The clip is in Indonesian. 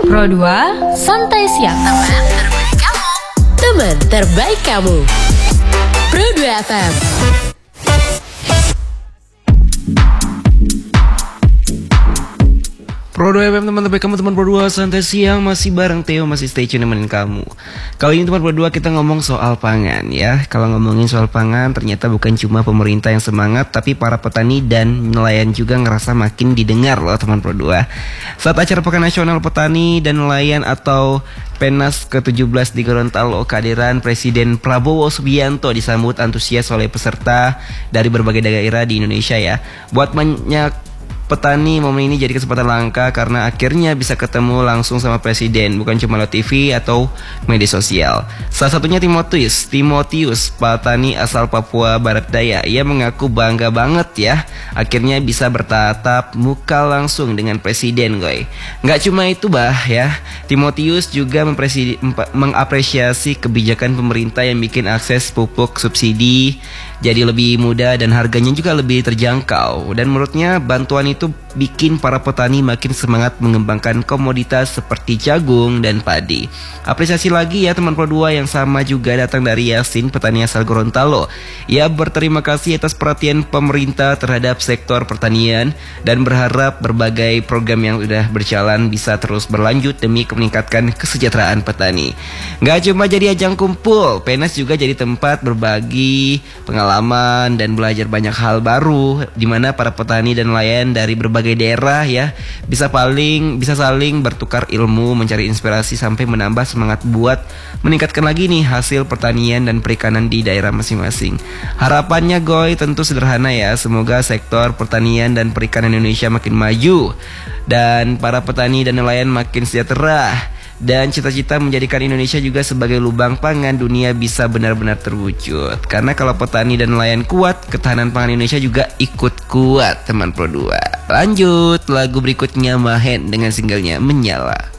Pro 2 Santai Siang. Teman terbaik kamu. Pro 2 FM. Pro 2 FM, teman terbaik kamu, teman Pro 2 Santai Siang. Masih bareng Theo, masih stay tune nemenin kamu. Kali ini teman Pro 2 kita ngomong soal pangan ya. Kalau ngomongin soal pangan, ternyata bukan cuma pemerintah yang semangat, tapi para petani dan nelayan juga ngerasa makin didengar loh teman Pro 2. Saat acara Pekan Nasional Petani dan Nelayan atau PENAS ke-17 di Gorontalo, kehadiran Presiden Prabowo Subianto disambut antusias oleh peserta dari berbagai daerah di Indonesia ya. Buat banyak petani, momen ini jadi kesempatan langka karena akhirnya bisa ketemu langsung sama presiden, bukan cuma lewat TV atau media sosial. Salah satunya Timotius, petani asal Papua Barat Daya. Ia mengaku bangga banget ya, akhirnya bisa bertatap muka langsung dengan presiden, goy. Nggak cuma itu ya, Timotius juga mengapresiasi kebijakan pemerintah yang bikin akses pupuk subsidi jadi lebih mudah dan harganya juga lebih terjangkau. Dan menurutnya bantuan itu bikin para petani makin semangat mengembangkan komoditas seperti jagung dan padi. Apresiasi lagi ya teman Pro 2 yang sama juga datang dari Yasin, petani asal Gorontalo. Ia berterima kasih atas perhatian pemerintah terhadap sektor pertanian dan berharap berbagai program yang sudah berjalan bisa terus berlanjut demi meningkatkan kesejahteraan petani. Gak cuma jadi ajang kumpul, PENAS juga jadi tempat berbagi pengalaman dan belajar banyak hal baru, di mana para petani dan nelayan dari berbagai daerah ya bisa saling bertukar ilmu, mencari inspirasi sampai menambah semangat buat meningkatkan lagi nih hasil pertanian dan perikanan di daerah masing-masing. Harapannya goy tentu sederhana ya, semoga sektor pertanian dan perikanan Indonesia makin maju dan para petani dan nelayan makin sejahtera. Dan cita-cita menjadikan Indonesia juga sebagai lubang pangan dunia bisa benar-benar terwujud. Karena kalau petani dan nelayan kuat, ketahanan pangan Indonesia juga ikut kuat teman Pro 2. Lanjut, lagu berikutnya Mahen dengan singlenya Menyala.